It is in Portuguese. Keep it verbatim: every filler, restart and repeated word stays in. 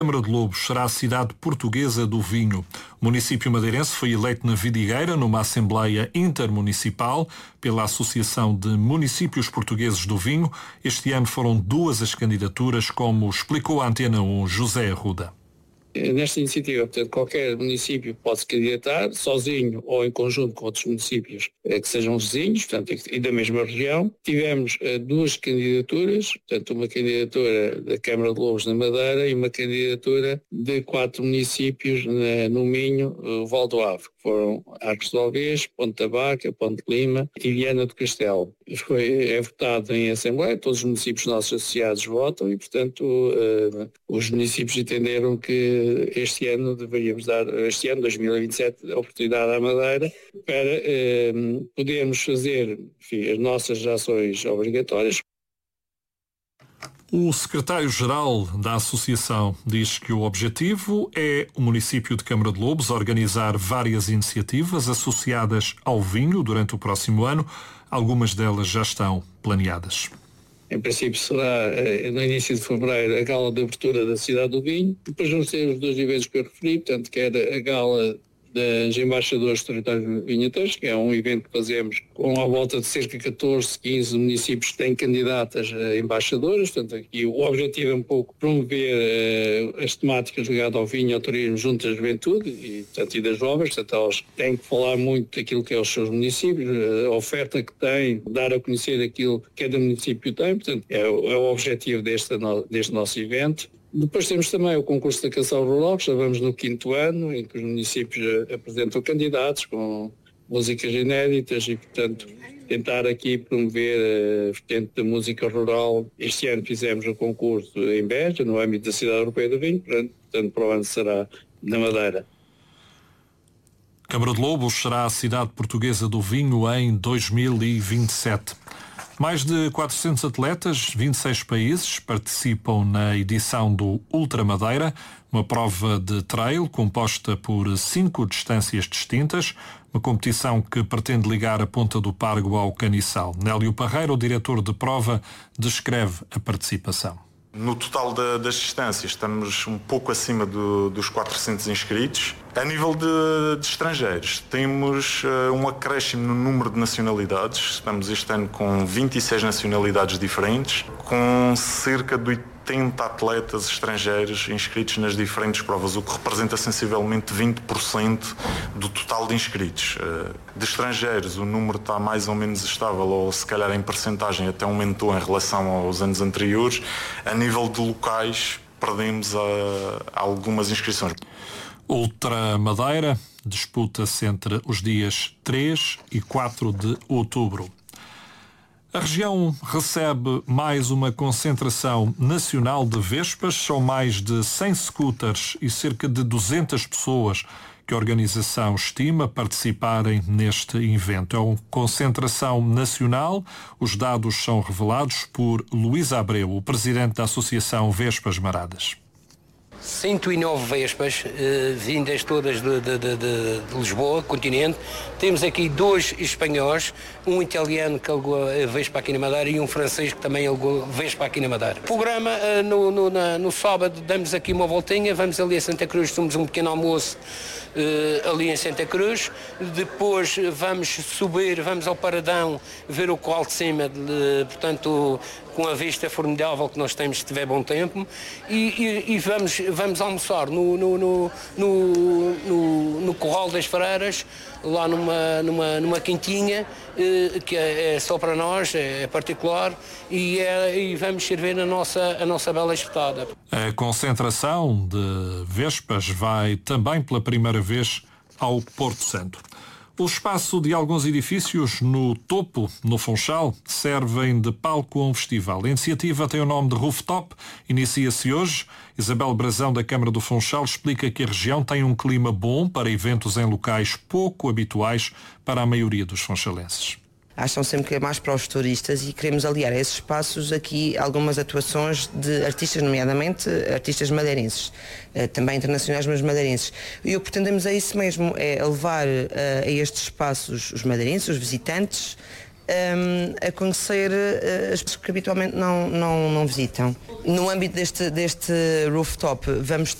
Câmara de Lobos será a cidade portuguesa do vinho. O município madeirense foi eleito na Vidigueira numa Assembleia Intermunicipal pela Associação de Municípios Portugueses do Vinho. Este ano foram duas as candidaturas, como explicou a Antena um José Arruda. Nesta iniciativa, portanto, qualquer município pode se candidatar, sozinho ou em conjunto com outros municípios que sejam vizinhos, portanto, e da mesma região. Tivemos uh, duas candidaturas, portanto, uma candidatura da Câmara de Lobos na Madeira e uma candidatura de quatro municípios na, no Minho, o Val do Ave. Foram Arcos de Alvês, Ponte da Barca, Ponte de Lima e Viana do Castelo. Foi, é votado em Assembleia, todos os municípios nossos associados votam e, portanto, uh, os municípios entenderam que este ano deveríamos dar, este ano, dois mil e vinte e sete, a oportunidade à Madeira para eh, podermos fazer, enfim, as nossas ações obrigatórias. O secretário-geral da Associação diz que o objetivo é o município de Câmara de Lobos organizar várias iniciativas associadas ao vinho durante o próximo ano. Algumas delas já estão planeadas. Em princípio será no início de fevereiro a gala de abertura da Cidade do Vinho. Depois vamos ter os dois eventos que eu referi, portanto, quer a gala das embaixadores territórios vinheteiros, que é um evento que fazemos com a volta de cerca de catorze, quinze municípios que têm candidatas a embaixadoras. Portanto, aqui o objetivo é um pouco promover uh, as temáticas ligadas ao vinho e ao turismo junto à juventude e, portanto, e das jovens. Portanto, elas têm que falar muito daquilo que é os seus municípios, a oferta que têm, dar a conhecer aquilo que cada município tem. Portanto, é, é o objetivo deste, deste nosso evento. Depois temos também o concurso da canção rural, que já vamos no quinto ano, em que os municípios apresentam candidatos com músicas inéditas e, portanto, tentar aqui promover a vertente da música rural. Este ano fizemos o concurso em Beja, no âmbito da Cidade Europeia do Vinho, portanto, para o ano será na Madeira. Câmara de Lobos será a cidade portuguesa do vinho em dois mil e vinte e sete. Mais de quatrocentos atletas, vinte e seis países, participam na edição do Ultra Madeira, uma prova de trail composta por cinco distâncias distintas, uma competição que pretende ligar a Ponta do Pargo ao Caniçal. Nélio Parreira, o diretor de prova, descreve a participação. No total da, das distâncias estamos um pouco acima do, dos quatrocentos inscritos. A nível de, de estrangeiros, temos uh, um acréscimo no número de nacionalidades. Estamos este ano com vinte e seis nacionalidades diferentes, com cerca de oitenta atletas estrangeiros inscritos nas diferentes provas, o que representa sensivelmente vinte por cento do total de inscritos. Uh, de estrangeiros, o número está mais ou menos estável, ou se calhar em percentagem até aumentou em relação aos anos anteriores. A nível de locais, perdemos a, a algumas inscrições. Ultra Madeira disputa-se entre os dias três e quatro de outubro. A região recebe mais uma concentração nacional de vespas. São mais de cem scooters e cerca de duzentas pessoas que a organização estima participarem neste evento. É uma concentração nacional. Os dados são revelados por Luís Abreu, o presidente da Associação Vespas Maradas. cento e nove vespas, eh, vindas todas de, de, de, de Lisboa, continente. Temos aqui dois espanhóis, um italiano que alugou a vespa aqui na Madeira e um francês que também alugou a vespa aqui na Madeira. O programa, eh, no, no, na, no sábado, damos aqui uma voltinha, vamos ali a Santa Cruz, temos um pequeno almoço eh, ali em Santa Cruz. Depois vamos subir, vamos ao Paradão, ver o colo de cima, de, portanto, com a vista formidável que nós temos se tiver bom tempo, e, e, e vamos, vamos almoçar no, no, no, no, no, no Corral das Freiras, lá numa, numa, numa quintinha, eh, que é, é só para nós, é, é particular, e, é, e vamos servir a nossa, a nossa bela espetada. A concentração de vespas vai também pela primeira vez ao Porto Santo. O espaço de alguns edifícios no topo, no Funchal, servem de palco a um festival. A iniciativa tem o nome de Rooftop, inicia-se hoje. Isabel Brazão, da Câmara do Funchal, explica que a região tem um clima bom para eventos em locais pouco habituais para a maioria dos funchalenses. Acham sempre que é mais para os turistas e queremos aliar a esses espaços aqui algumas atuações de artistas, nomeadamente artistas madeirenses, também internacionais, mas madeirenses. E o que pretendemos é isso mesmo, é levar a estes espaços os madeirenses, os visitantes, um, a conhecer uh, as pessoas que habitualmente não, não, não visitam. No âmbito deste, deste rooftop vamos